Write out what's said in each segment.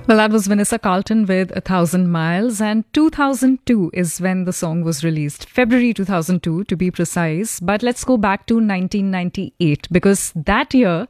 Well, that was Vanessa Carlton with 1,000 Miles, and 2002 is when the song was released. February 2002 to be precise. But let's go back to 1998 because that year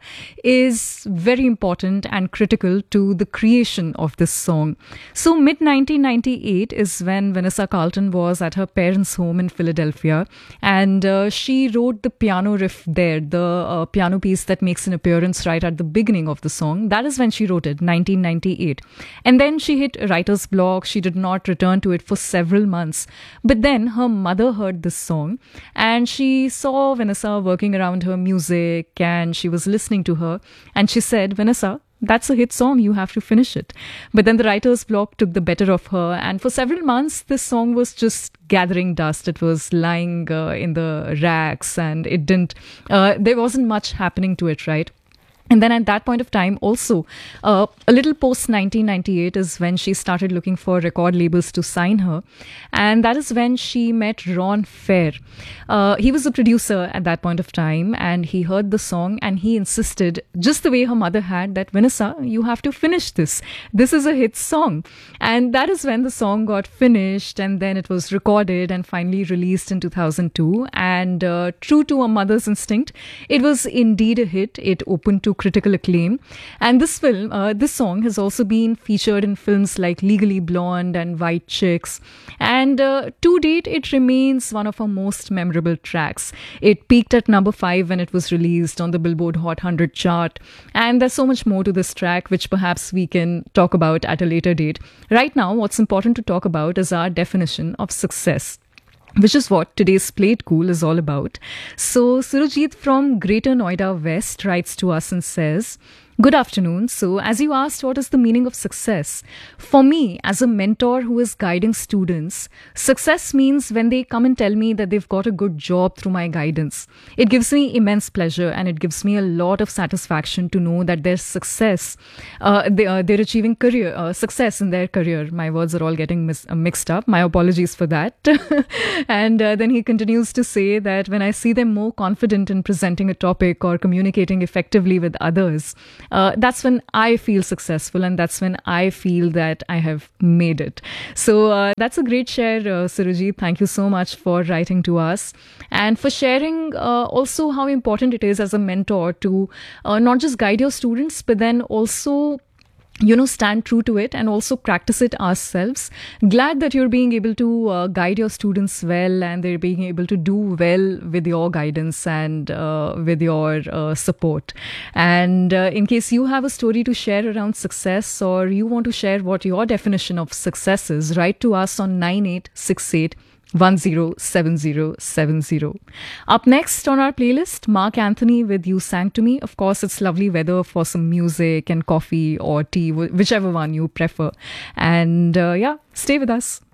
is very important and critical to the creation of this song. So mid 1998 is when Vanessa Carlton was at her parents' home in Philadelphia, and she wrote the piano riff there, the piano piece that makes an appearance right at the beginning of the song. That is when she wrote it, 1998. And then she hit writer's block. She did not return to it for several months. But then her mother heard this song and she saw Vanessa working around her music and she was listening to her. And she said, "Vanessa, that's a hit song. You have to finish it." But then the writer's block took the better of her. And for several months, this song was just gathering dust. It was lying in the racks and it didn't, there wasn't much happening to it, right? And then at that point of time, also, a little post 1998 is when she started looking for record labels to sign her. And that is when she met Ron Fair. He was a producer at that point of time, and he heard the song and he insisted, just the way her mother had, that Vanessa, you have to finish this. This is a hit song. And that is when the song got finished, and then it was recorded and finally released in 2002. And true to a mother's instinct, it was indeed a hit. It opened to critical acclaim. And this song has also been featured in films like Legally Blonde and White Chicks. And to date, it remains one of her most memorable tracks. It peaked at number 5 when it was released on the Billboard Hot 100 chart. And there's so much more to this track, which perhaps we can talk about at a later date. Right now, what's important to talk about is our definition of success, which is what today's Play It Cool is all about. So Surajit from Greater Noida West writes to us and says, "Good afternoon. So as you asked, what is the meaning of success? For me, as a mentor who is guiding students, success means when they come and tell me that they've got a good job through my guidance. It gives me immense pleasure and it gives me a lot of satisfaction to know that their success, they're achieving success in their career." My words are all getting mixed up. My apologies for that. And then he continues to say that when I see them more confident in presenting a topic or communicating effectively with others, that's when I feel successful and that's when I feel that I have made it. So that's a great share, Surajit. Thank you so much for writing to us and for sharing also how important it is as a mentor to not just guide your students, but then also stand true to it and also practice it ourselves. Glad that you're being able to guide your students well and they're being able to do well with your guidance and with your support. And in case you have a story to share around success or you want to share what your definition of success is, write to us on 9868 107070. Up next on our playlist, Mark Anthony with You Sang to Me. Of course, it's lovely weather for some music and coffee or tea, whichever one you prefer. And stay with us.